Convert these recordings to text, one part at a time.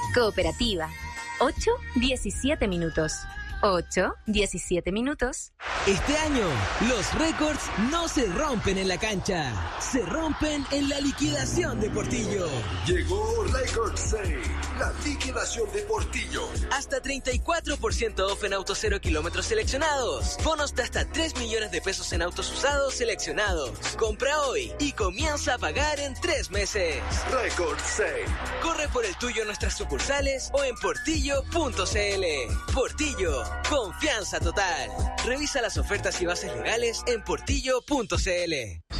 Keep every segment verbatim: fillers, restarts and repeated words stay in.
Cooperativa. ocho, diecisiete minutos. ocho, diecisiete minutos. Este año, los récords no se rompen en la cancha, se rompen en la liquidación de Portillo. Llegó Record Sale, la liquidación de Portillo. Hasta treinta y cuatro por ciento off en autos cero kilómetros seleccionados. Bonos de hasta tres millones de pesos en autos usados seleccionados. Compra hoy y comienza a pagar en tres meses. Record Sale. Corre por el tuyo en nuestras sucursales o en portillo punto cl. Portillo, confianza total. Revisa las ofertas y bases legales en portillo punto cl.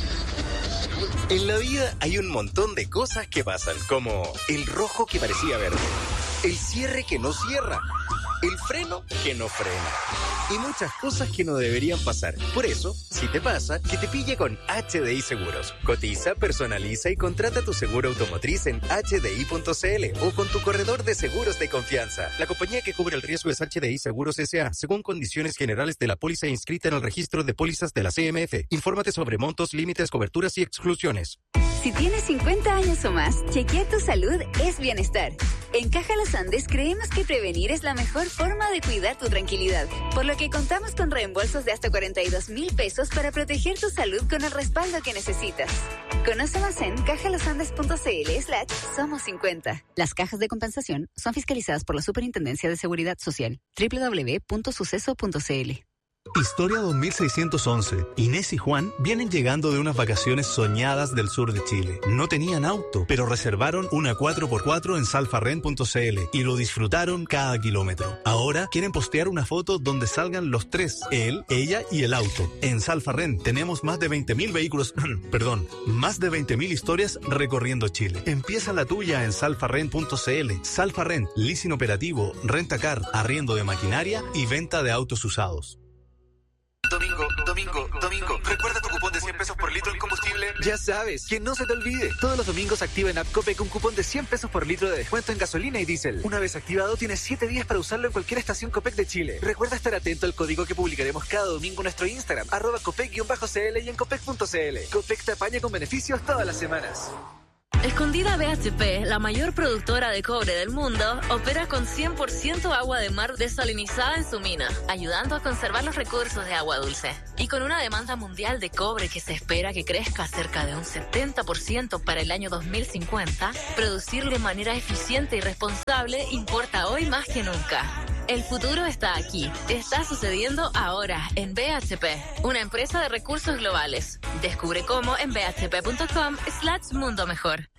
En la vida hay un montón de cosas que pasan, como el rojo que parecía verde, el cierre que no cierra, el freno que no frena y muchas cosas que no deberían pasar. Por eso, si te pasa, que te pille con H D I Seguros. Cotiza, personaliza y contrata tu seguro automotriz en H D I punto cl o con tu corredor de seguros de confianza. La compañía que cubre el riesgo es H D I Seguros S A, según condiciones generales de la póliza inscrita en el registro de pólizas de la C M F. Infórmate sobre montos, límites, coberturas y exclusiones. Si tienes cincuenta años o más, chequear tu salud es bienestar. En Caja Los Andes creemos que prevenir es la mejor forma de cuidar tu tranquilidad, por lo que contamos con reembolsos de hasta cuarenta y dos mil pesos para proteger tu salud con el respaldo que necesitas. Conoce más en cajalosandes punto cl slash somos cincuenta. Las cajas de compensación son fiscalizadas por la Superintendencia de Seguridad Social. doble u doble u doble u punto suceso punto cl. Historia dos mil seiscientos once. Inés y Juan vienen llegando de unas vacaciones soñadas del sur de Chile. No tenían auto, pero reservaron una cuatro por cuatro en salfarren punto cl y lo disfrutaron cada kilómetro. Ahora quieren postear una foto donde salgan los tres, él, ella y el auto. En Salfarren tenemos más de veinte mil vehículos, perdón, más de veinte mil historias recorriendo Chile. Empieza la tuya en salfarren punto cl. Salfarren, leasing operativo, rentacar, arriendo de maquinaria y venta de autos usados. Domingo, domingo, domingo. ¿Recuerda tu cupón de cien pesos por litro en combustible? Ya sabes, que no se te olvide. Todos los domingos activa en App Copec un cupón de cien pesos por litro de descuento en gasolina y diésel. Una vez activado, tienes siete días para usarlo en cualquier estación Copec de Chile. Recuerda estar atento al código que publicaremos cada domingo en nuestro Instagram, arroba copec-cl y en copec punto cl. Copec te apaña con beneficios todas las semanas. Escondida B H P, la mayor productora de cobre del mundo, opera con cien por ciento agua de mar desalinizada en su mina, ayudando a conservar los recursos de agua dulce. Y con una demanda mundial de cobre que se espera que crezca cerca de un setenta por ciento para el año dos mil cincuenta, producir de manera eficiente y responsable importa hoy más que nunca. El futuro está aquí. Está sucediendo ahora en B H P, una empresa de recursos globales. Descubre cómo en bhp.com slash mundo mejor.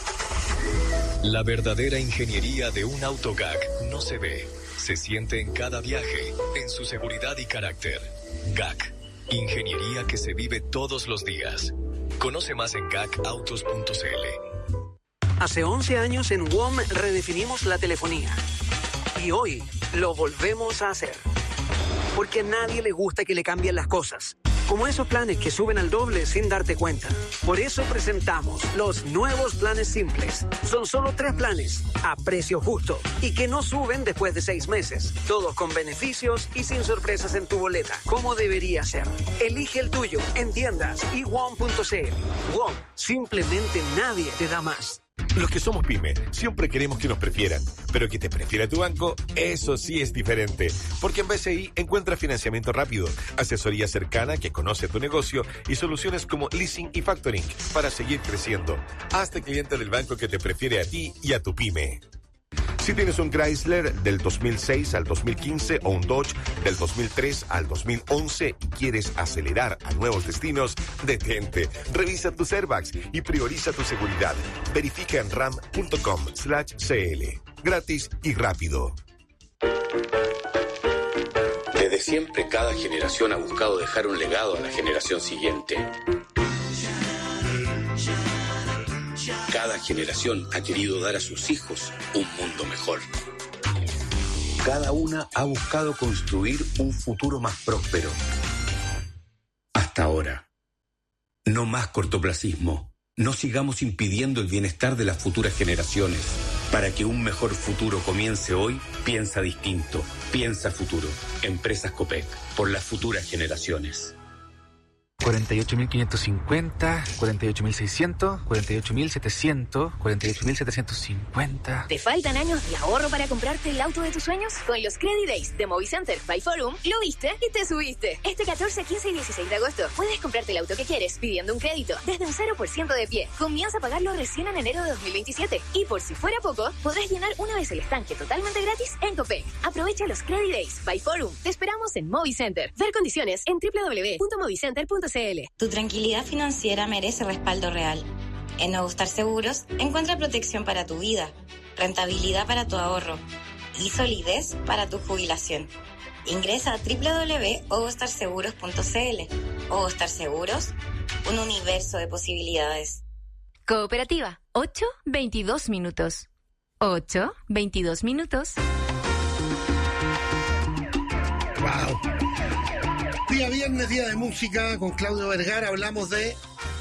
La verdadera ingeniería de un auto G A C no se ve, se siente en cada viaje, en su seguridad y carácter. G A C, ingeniería que se vive todos los días. Conoce más en gacautos punto cl. Hace once años en W O M redefinimos la telefonía. Y hoy lo volvemos a hacer. Porque a nadie le gusta que le cambien las cosas. Como esos planes que suben al doble sin darte cuenta. Por eso presentamos los nuevos planes simples. Son solo tres planes, a precio justo, y que no suben después de seis meses. Todos con beneficios y sin sorpresas en tu boleta, como debería ser. Elige el tuyo en tiendas y W O M punto cl. W O M, simplemente nadie te da más. Los que somos pyme siempre queremos que nos prefieran, pero que te prefiera tu banco, eso sí es diferente. Porque en B C I encuentras financiamiento rápido, asesoría cercana que conoce tu negocio y soluciones como leasing y factoring para seguir creciendo. Hazte cliente del banco que te prefiere a ti y a tu pyme. Si tienes un Chrysler del dos mil seis al dos mil quince o un Dodge del dos mil tres al dos mil once y quieres acelerar a nuevos destinos, detente, revisa tus airbags y prioriza tu seguridad. Verifica en ram punto com slash cl. Gratis y rápido. Desde siempre, cada generación ha buscado dejar un legado a la generación siguiente. Cada generación ha querido dar a sus hijos un mundo mejor. Cada una ha buscado construir un futuro más próspero. Hasta ahora. No más cortoplacismo. No sigamos impidiendo el bienestar de las futuras generaciones. Para que un mejor futuro comience hoy, piensa distinto. Piensa futuro. Empresas Copec. Por las futuras generaciones. cuarenta y ocho mil quinientos cincuenta, cuarenta y ocho mil seiscientos, cuarenta y ocho mil setecientos, cuarenta y ocho mil setecientos cincuenta. ¿Te faltan años de ahorro para comprarte el auto de tus sueños? Con los Credit Days de Movicenter by Forum, lo viste y te subiste. Este catorce, quince y dieciséis de agosto puedes comprarte el auto que quieres pidiendo un crédito desde un cero por ciento de pie. Comienza a pagarlo recién en enero de dos mil veintisiete. Y por si fuera poco, podrás llenar una vez el estanque totalmente gratis en Copec. Aprovecha los Credit Days by Forum. Te esperamos en Movicenter. Ver condiciones en doble u doble u doble u punto movicenter punto c l. Tu tranquilidad financiera merece respaldo real. En Nuevo Star Seguros, encuentra protección para tu vida, rentabilidad para tu ahorro y solidez para tu jubilación. Ingresa a doble u doble u doble u punto star seguros punto c l. Star Seguros, un universo de posibilidades. Cooperativa, ocho veintidós minutos. ocho veintidós minutos. Wow. Día viernes, día de música, con Claudio Vergara hablamos de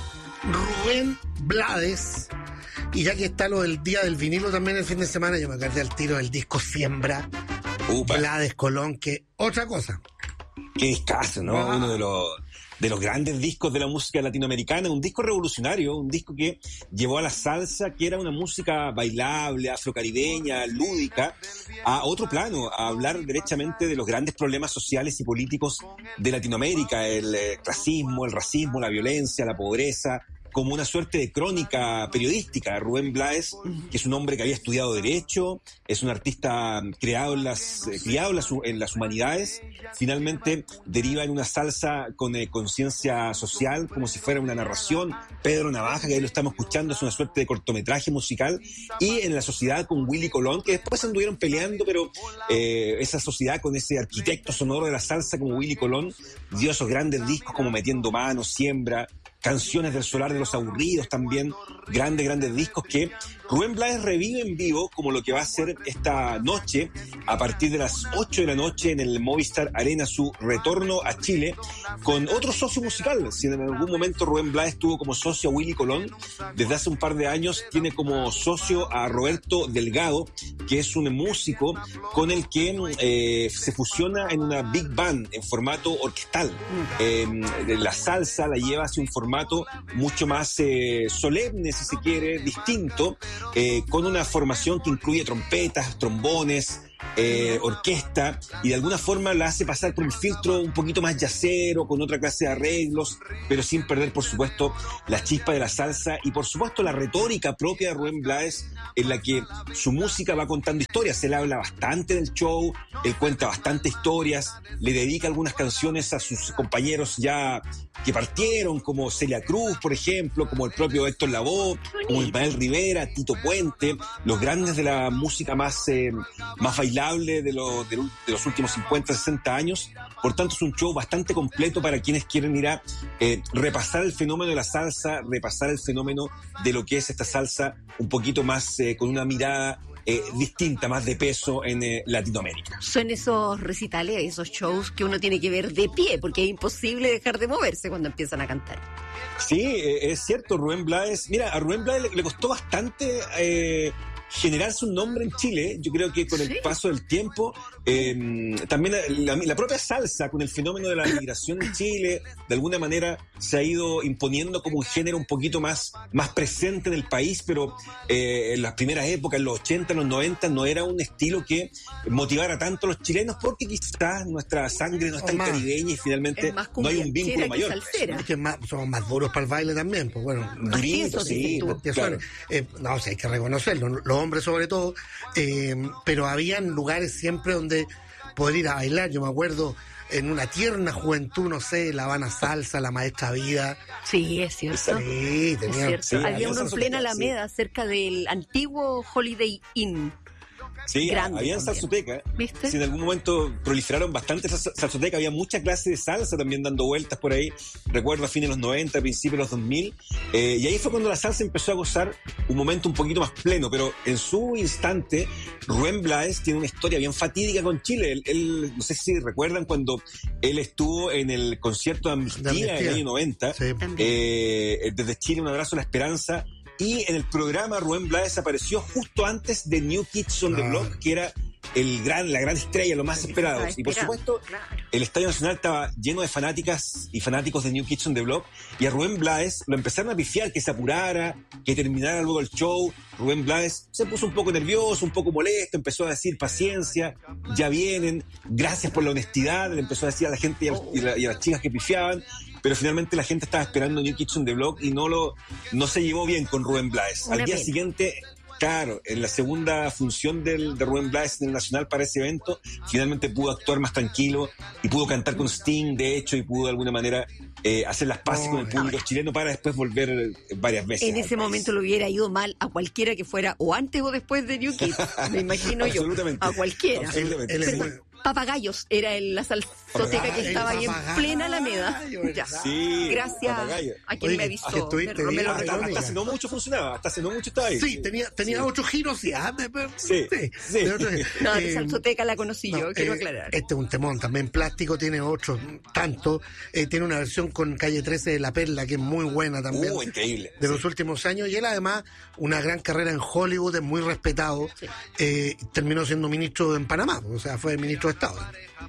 Rubén Blades. Y ya que está lo del día del vinilo también el fin de semana, yo me acordé al tiro del disco Siembra. Upa. Blades Colón, que otra cosa. Qué discazo, ¿no? Ah. Uno de los, de los grandes discos de la música latinoamericana, un disco revolucionario, un disco que llevó a la salsa, que era una música bailable, afrocaribeña, lúdica, a otro plano, a hablar derechamente de los grandes problemas sociales y políticos de Latinoamérica, el eh, clasismo, el racismo, la violencia, la pobreza, como una suerte de crónica periodística. Rubén Blades, que es un hombre que había estudiado Derecho, es un artista creado en las, eh, criado en las, en las humanidades, finalmente deriva en una salsa con eh, conciencia social, como si fuera una narración. Pedro Navaja, que ahí lo estamos escuchando, es una suerte de cortometraje musical, y En la sociedad con Willy Colón, que después anduvieron peleando, pero eh, esa sociedad con ese arquitecto sonoro de la salsa como Willy Colón dio esos grandes discos como Metiendo Manos, Siembra, Canciones del Solar de los Aburridos también, grandes, grandes discos que Rubén Blades revive en vivo, como lo que va a hacer esta noche, a partir de las ocho de la noche en el Movistar Arena, su retorno a Chile, con otro socio musical. Si en algún momento Rubén Blades tuvo como socio a Willy Colón, desde hace un par de años tiene como socio a Roberto Delgado, que es un músico con el que eh, se fusiona en una big band en formato orquestal. Eh, la salsa la lleva hacia un formato mucho más eh, solemne, si se quiere, distinto, eh, con una formación que incluye trompetas, trombones, eh, orquesta, y de alguna forma la hace pasar por un filtro un poquito más yacero, con otra clase de arreglos, pero sin perder, por supuesto, la chispa de la salsa y, por supuesto, la retórica propia de Rubén Blades, en la que su música va contando historias. Él habla bastante del show, él cuenta bastantes historias, le dedica algunas canciones a sus compañeros ya que partieron, como Celia Cruz, por ejemplo, como el propio Héctor Lavoe, como Ismael Rivera, Tito Puente, los grandes de la música más, eh, más bailable de, lo, de, de los últimos cincuenta, sesenta años. Por tanto, es un show bastante completo para quienes quieren ir a eh, repasar el fenómeno de la salsa, repasar el fenómeno de lo que es esta salsa un poquito más eh, con una mirada Eh, distinta, más de peso en eh, Latinoamérica. Son esos recitales, esos shows que uno tiene que ver de pie, porque es imposible dejar de moverse cuando empiezan a cantar. Sí, eh, es cierto, Rubén Blades, mira, a Rubén Blades le, le costó bastante eh, generarse un nombre en Chile. Yo creo que con el ¿Sí? paso del tiempo, eh, también la, la propia salsa, con el fenómeno de la migración en Chile, de alguna manera se ha ido imponiendo como un género un poquito más, más presente en el país, pero eh, en las primeras épocas, en los ochenta, en los noventa, no era un estilo que motivara tanto a los chilenos, porque quizás nuestra sangre no es tan caribeña y finalmente no hay un vínculo mayor. Es que más, somos más duros para el baile también, pues bueno. Duritos, sí. Claro. Eh, no, o sea, hay que reconocerlo, los hombres sobre todo, eh, pero habían lugares siempre donde poder ir a bailar. Yo me acuerdo en una tierna juventud, no sé, La Habana Salsa, La Maestra Vida. Sí, es cierto. Sí, tenía, es cierto. Sí, había uno en plena Alameda, sí, cerca del antiguo Holiday Inn. Sí, grande, había salsoteca. ¿Viste? Sí, en algún momento proliferaron bastante esas salsoteca, había mucha clase de salsa también dando vueltas por ahí. Recuerdo a fines de los noventa, principios de los dos mil. Eh, y ahí fue cuando la salsa empezó a gozar un momento un poquito más pleno, pero en su instante, Rubén Blades tiene una historia bien fatídica con Chile. Él, él no sé si recuerdan cuando él estuvo en el concierto de Amnistía en el año noventa. Sí. Eh, desde Chile, un abrazo a la esperanza. Y en el programa Rubén Blades apareció justo antes de New Kids on the Block, que era el gran, la gran estrella, lo más esperado. Y por supuesto, claro. el Estadio Nacional estaba lleno de fanáticas y fanáticos de New Kids on the Block, y a Rubén Blades lo empezaron a pifiar, que se apurara, que terminara luego el show. Rubén Blades se puso un poco nervioso, un poco molesto, empezó a decir paciencia, ya vienen, gracias por la honestidad, le empezó a decir a la gente y a, y la, y a las chicas que pifiaban. Pero finalmente la gente estaba esperando New Kids on the Block y no lo no se llevó bien con Rubén Blades. Al día siguiente, claro, en la segunda función del, de Rubén Blades en el Nacional para ese evento, finalmente pudo actuar más tranquilo y pudo cantar con Sting, de hecho, y pudo de alguna manera eh, hacer las paces oh, con el público no. chileno para después volver varias veces. En ese momento le hubiera ido mal a cualquiera que fuera o antes o después de New Kids, me imagino yo. A cualquiera. Absolutamente. Él, él es muy... Papagayos era el, la salsoteca que estaba ahí en plena Alameda. Ya. Sí, Gracias papagayo. a quien Oye, me avisó. Estuviste me, me hasta, hasta hace no mucho funcionaba, hasta hace no mucho estaba ahí. Sí, tenía, tenía sí. ocho giros y ah, me, me, sí, sí. sí. Otro, no, eh, la salsoteca la conocí no, yo, quiero eh, aclarar. Este es un temón, también plástico, tiene ocho, tanto. Eh, tiene una versión con Calle trece de La Perla, que es muy buena también. Uh, increíble. De sí. los últimos años. Y él además, una gran carrera en Hollywood, es muy respetado. Sí. Eh, terminó siendo ministro en Panamá, o sea, fue ministro de Estado.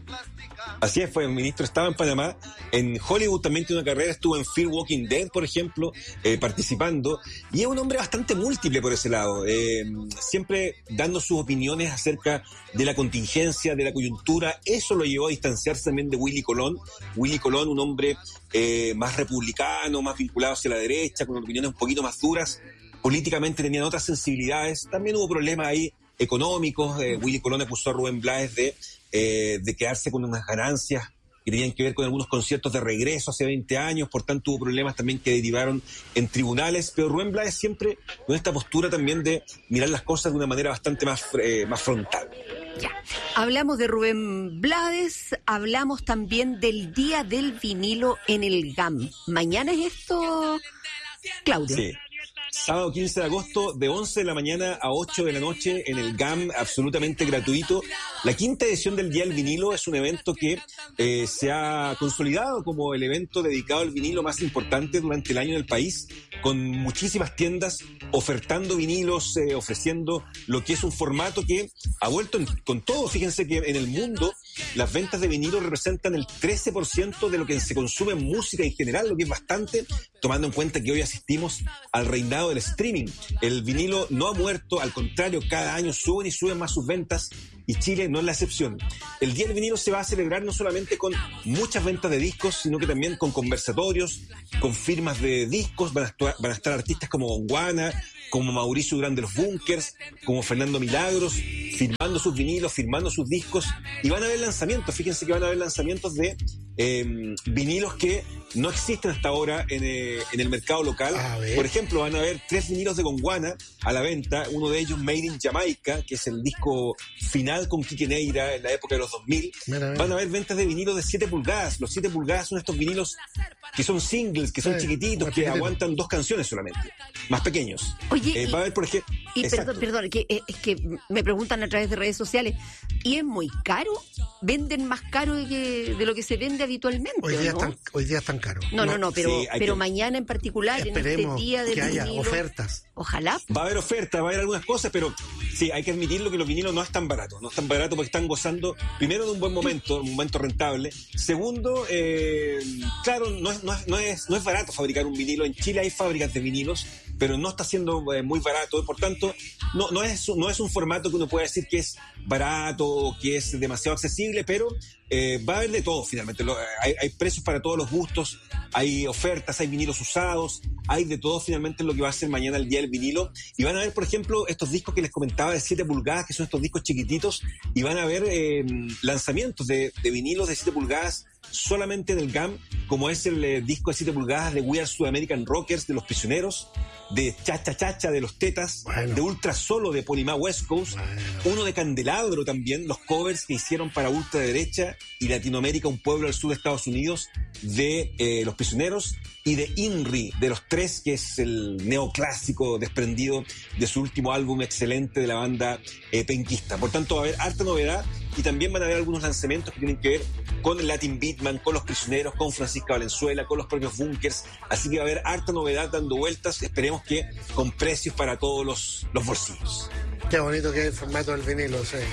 Así es, fue ministro, estaba en Panamá, en Hollywood también tiene una carrera, estuvo en Fear Walking Dead, por ejemplo, eh, participando, y es un hombre bastante múltiple por ese lado, eh, siempre dando sus opiniones acerca de la contingencia, de la coyuntura. Eso lo llevó a distanciarse también de Willy Colón. Willy Colón, un hombre eh, más republicano, más vinculado hacia la derecha, con opiniones un poquito más duras, políticamente tenían otras sensibilidades, también hubo problemas ahí económicos. eh, Willy Colón acusó a Rubén Blades de Eh, de quedarse con unas ganancias que tenían que ver con algunos conciertos de regreso hace veinte años, por tanto hubo problemas también que derivaron en tribunales, pero Rubén Blades siempre con esta postura también de mirar las cosas de una manera bastante más, eh, más frontal. Ya, hablamos de Rubén Blades, hablamos también del Día del Vinilo en el G A M. ¿Mañana es esto, Claudio? Sí. Sábado quince de agosto, de once de la mañana a ocho de la noche en el G A M, absolutamente gratuito. La quinta edición del Día del Vinilo es un evento que eh, se ha consolidado como el evento dedicado al vinilo más importante durante el año en el país, con muchísimas tiendas ofertando vinilos, eh, ofreciendo lo que es un formato que ha vuelto en, con todo. Fíjense que en el mundo las ventas de vinilo representan el trece por ciento de lo que se consume en música en general, lo que es bastante, tomando en cuenta que hoy asistimos al reinado del streaming. El vinilo no ha muerto, al contrario, cada año suben y suben más sus ventas, y Chile no es la excepción. El Día del Vinilo se va a celebrar no solamente con muchas ventas de discos, sino que también con conversatorios, con firmas de discos. Van a, actuar, van a estar artistas como Gonguana, como Mauricio Durán de los Bunkers, como Fernando Milagros, firmando sus vinilos, firmando sus discos, y van a haber lanzamientos. Fíjense que van a haber lanzamientos de eh, vinilos que no existen hasta ahora en, eh, en el mercado local. Por ejemplo, van a haber tres vinilos de Gonguana a la venta, uno de ellos Made in Jamaica, que es el disco final con Quique Neira en la época de los dos mil. Mira, mira. Van a haber ventas de vinilos de siete pulgadas. Los siete pulgadas son estos vinilos que son singles, que son sí, chiquititos, que chiquitito. aguantan dos canciones solamente, más pequeños. Oye, eh, va a haber, por ejemplo... Y perdón, perdón, que, es que me preguntan a través de redes sociales, ¿y es muy caro? ¿Venden más caro de, que, de lo que se vende habitualmente? Hoy día, ¿no? están, hoy día están caros. No, no, no, pero, sí, pero que, mañana en particular, en este día del que haya vinilo, ofertas. Ojalá. Va a haber ofertas, va a haber algunas cosas, pero sí, hay que admitirlo que los vinilos no están baratos. No están baratos porque están gozando, primero, de un buen momento, un momento rentable. Segundo, eh, claro, no es, no, es, no, es, no es barato fabricar un vinilo. En Chile hay fábricas de vinilos, pero no está siendo eh, muy barato. Por tanto, no, no, es, no es un formato que uno pueda decir que es barato o que es demasiado accesible, pero eh, va a haber de todo finalmente. Lo, hay, hay precios para todos los gustos, hay ofertas, hay vinilos usados, hay de todo finalmente en lo que va a ser mañana el Día del Vinilo. Y van a ver, por ejemplo, estos discos que les comentaba de siete pulgadas, que son estos discos chiquititos, y van a ver eh, lanzamientos de, de vinilos de siete pulgadas solamente en el G A M, como es el eh, disco de siete pulgadas de We Are South American Rockers de Los Prisioneros, de Chacha Chacha de Los Tetas, bueno. de Ultra Solo de Polimá West Coast, bueno. uno de Candelabro también, los covers que hicieron para Ultraderecha y Latinoamérica, un pueblo al sur de Estados Unidos, de eh, Los Prisioneros, y de INRI, de Los Tres, que es el neoclásico desprendido de su último álbum excelente de la banda eh, penquista. Por tanto, va a haber harta novedad, y también van a haber algunos lanzamientos que tienen que ver con el Latin Beatman, con Los Prisioneros, con Francisca Valenzuela, con los propios Bunkers. Así que va a haber harta novedad dando vueltas, esperemos que con precios para todos los, los bolsillos. Qué bonito que es el formato del vinilo, sí.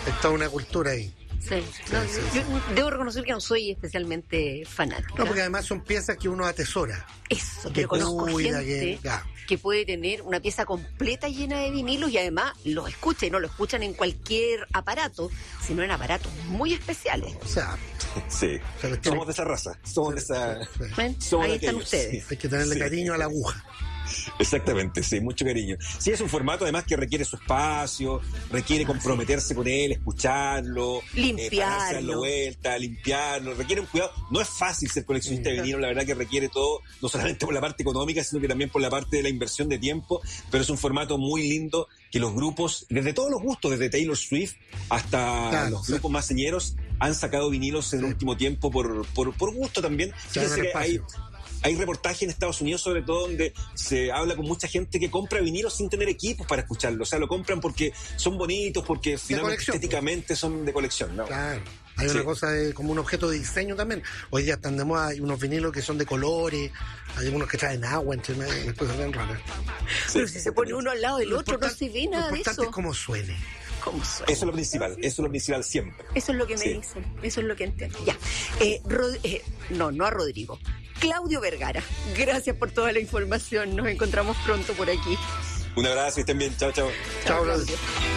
Está una cultura ahí. Sí. No, sí, sí, yo sí. debo reconocer que no soy especialmente fanática. No, porque además son piezas que uno atesora. Eso, que conozco cuida, gente que, que puede tener una pieza completa llena de vinilos y además los escucha, y no lo escuchan en cualquier aparato, sino en aparatos muy especiales. O sea, sí. O sea, somos de esa raza, somos de esa... Sí. Bueno, somos ahí están ustedes. Sí. Hay que tenerle sí. cariño a la aguja. Exactamente, sí, mucho cariño. Sí, es un formato además que requiere su espacio, requiere comprometerse con él, escucharlo, limpiarlo, eh, darle vuelta, limpiarlo, requiere un cuidado. No es fácil ser coleccionista de vinilo, la verdad que requiere todo, no solamente por la parte económica, sino que también por la parte de la inversión de tiempo, pero es un formato muy lindo que los grupos, desde todos los gustos, desde Taylor Swift hasta claro, los sí. grupos más señeros, han sacado vinilos en el sí. último tiempo por, por, por gusto también. Fíjense que hay... Hay reportajes en Estados Unidos, sobre todo, donde se habla con mucha gente que compra vinilos sin tener equipos para escucharlo. O sea, lo compran porque son bonitos, porque finalmente estéticamente son de colección, ¿no? Claro. Hay sí. una cosa de, como un objeto de diseño también. Hoy día están de moda, hay unos vinilos que son de colores, hay algunos que traen agua, entre medio, cosas bien raras. Sí, pero si se pone uno al lado del otro, no se ve nada de eso. Lo importante es cómo suene. ¿Cómo suena? Eso es lo principal, eso es lo principal siempre. Eso es lo que me sí. dicen, eso es lo que entiendo. Ya. Eh, Rod- eh, no, no a Rodrigo. Claudio Vergara, gracias por toda la información. Nos encontramos pronto por aquí. Un abrazo y estén bien. Chao, chao. Chao, Claudio.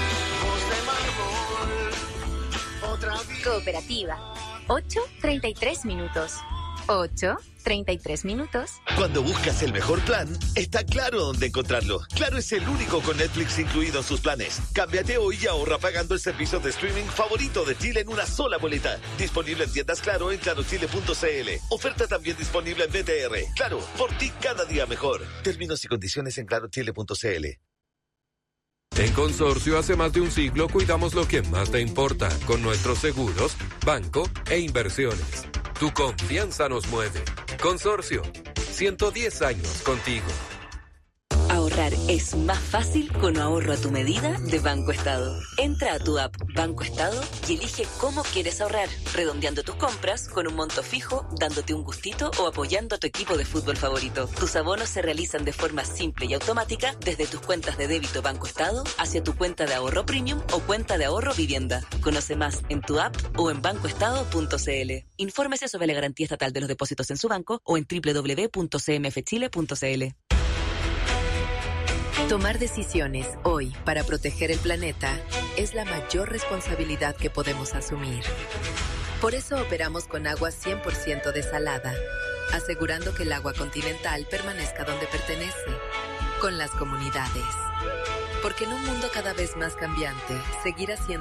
Cooperativa. ocho treinta y tres minutos. ocho treinta y tres minutos. Cuando buscas el mejor plan, está Claro dónde encontrarlo. Claro es el único con Netflix incluido en sus planes. Cámbiate hoy y ahorra pagando el servicio de streaming favorito de Chile en una sola boleta. Disponible en tiendas Claro en claro chile punto c l. Oferta también disponible en B T R. Claro, por ti cada día mejor. Términos y condiciones en claro chile punto c l. En Consorcio hace más de un siglo cuidamos lo que más te importa con nuestros seguros, banco e inversiones. Tu confianza nos mueve. Consorcio, ciento diez años contigo. Ahorrar es más fácil con ahorro a tu medida de Banco Estado. Entra a tu app Banco Estado y elige cómo quieres ahorrar, redondeando tus compras con un monto fijo, dándote un gustito o apoyando a tu equipo de fútbol favorito. Tus abonos se realizan de forma simple y automática desde tus cuentas de débito Banco Estado hacia tu cuenta de ahorro premium o cuenta de ahorro vivienda. Conoce más en tu app o en banco estado punto c l. Infórmese sobre la garantía estatal de los depósitos en su banco o en doble u doble u doble u punto c m f chile punto c l. Tomar decisiones hoy para proteger el planeta es la mayor responsabilidad que podemos asumir. Por eso operamos con agua cien por ciento desalada, asegurando que el agua continental permanezca donde pertenece, con las comunidades. Porque en un mundo cada vez más cambiante, seguir haciendo